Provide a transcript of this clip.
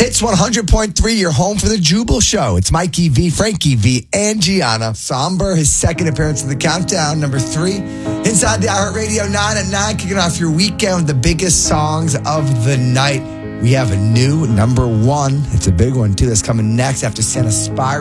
Hits 100.3, your home for the Jubal Show. It's Mikey V, Frankie V, and Gianna. Somber, his second appearance in the countdown, number 3. Inside the iHeartRadio 9 at 9, kicking off your weekend with the biggest songs of the night. We have a new number 1. It's a big one, too, that's coming next after Santa Spyro.